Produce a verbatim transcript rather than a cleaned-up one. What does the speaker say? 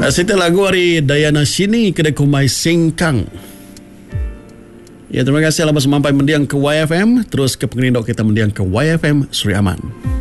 Nak cerita lagu hari Dayana Shini kedai kumai Sengkang. Ya, terima kasih. Lepas sampai mendiang ke Y F M, terus ke pengendok kita mendiang ke Y F M Seri Aman.